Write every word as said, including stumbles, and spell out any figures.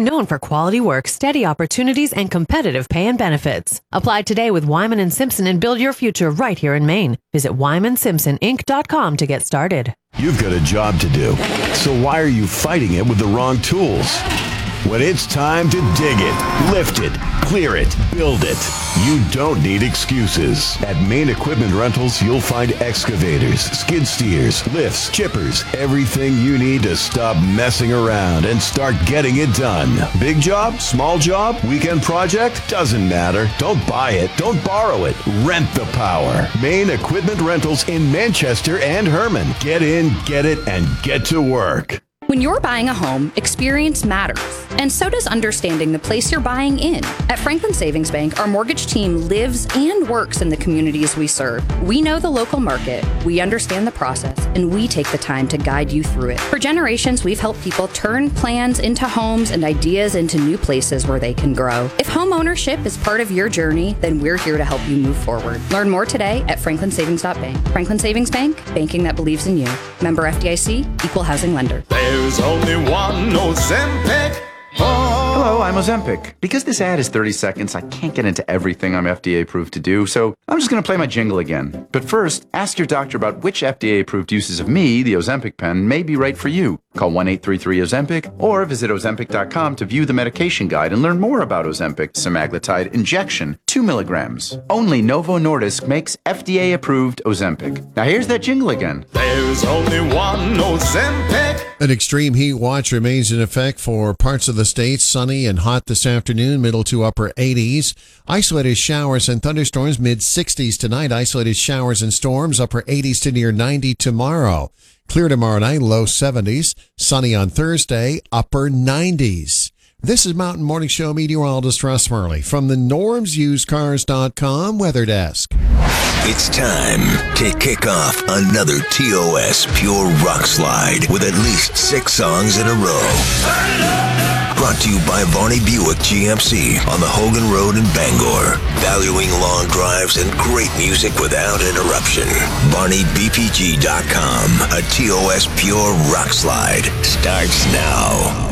firm known for quality work, steady opportunities, and competitive pay and benefits. Apply today with Wyman and Simpson and build your future right here in Maine. Visit Wyman Simpson Inc dot com to get started. You've got a job to do, so why are you fighting it with the wrong tools? When it's time to dig it, lift it, clear it, build it, you don't need excuses. At Maine Equipment Rentals, you'll find excavators, skid steers, lifts, chippers, everything you need to stop messing around and start getting it done. Big job, small job, weekend project, doesn't matter. Don't buy it, don't borrow it, rent the power. Maine Equipment Rentals in Manchester and Herman. Get in, get it, and get to work. When you're buying a home, experience matters, and so does understanding the place you're buying in. At Franklin Savings Bank, our mortgage team lives and works in the communities we serve. We know the local market, we understand the process, and we take the time to guide you through it. For generations, we've helped people turn plans into homes and ideas into new places where they can grow. If home ownership is part of your journey, then we're here to help you move forward. Learn more today at franklin savings dot bank. Franklin Savings Bank, banking that believes in you. Member F D I C, Equal Housing Lender. There's only one Ozempic. Oh. Hello, I'm Ozempic. Because this ad is thirty seconds, I can't get into everything I'm F D A approved to do, so I'm just going to play my jingle again. But first, ask your doctor about which F D A approved uses of me, the Ozempic pen, may be right for you. Call one eight three three Ozempic or visit ozempic dot com to view the medication guide and learn more about Ozempic semaglutide injection, two milligrams. Only Novo Nordisk makes F D A approved Ozempic. Now here's that jingle again. There's only one Ozempic. An extreme heat watch remains in effect for parts of the state. Sunny and hot this afternoon, middle to upper eighties. Isolated showers and thunderstorms, mid sixties tonight. Isolated showers and storms, upper eighties to near ninety tomorrow. Clear tomorrow night, low seventies. Sunny on Thursday, upper nineties. This is Mountain Morning Show meteorologist Russ Murley from the norms used cars dot com Weather Desk. It's time to kick off another T O S Pure Rock Slide with at least six songs in a row. Brought to you by Varney Buick G M C on the Hogan Road in Bangor. Valuing long drives and great music without interruption. Varney B P G dot com. A T O S Pure Rock Slide starts now.